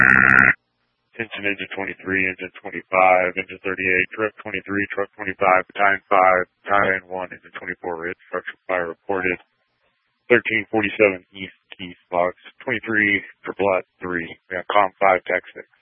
Attention engine 23, engine 25, engine 38, truck 23, truck 25, battalion 5, battalion 1, engine 24, red structure fire reported. 1347 East Keys Box 23, triple at 3. We have COM 5, TAC 6.